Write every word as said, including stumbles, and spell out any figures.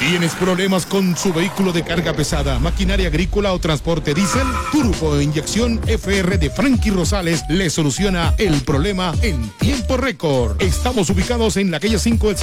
¿Tienes problemas con su vehículo de carga pesada, maquinaria agrícola o transporte diésel? Turbo Inyección F R de Frankie Rosales le soluciona el problema en tiempo récord. Estamos ubicados en la calle cinco del